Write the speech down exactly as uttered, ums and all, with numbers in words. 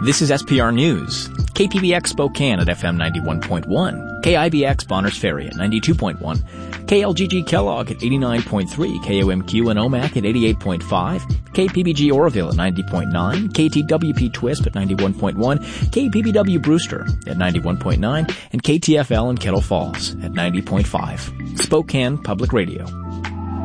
This is S P R News. K P B X Spokane at F M ninety-one point one. K I B X Bonners Ferry at ninety-two point one. K L G G Kellogg at eighty-nine point three. K O M Q in Omak at eighty-eight point five. K P B G Oroville at ninety point nine. K T W P Twisp at ninety-one point one. K P B W Brewster at ninety-one point nine. And K T F L in Kettle Falls at ninety point five. Spokane Public Radio.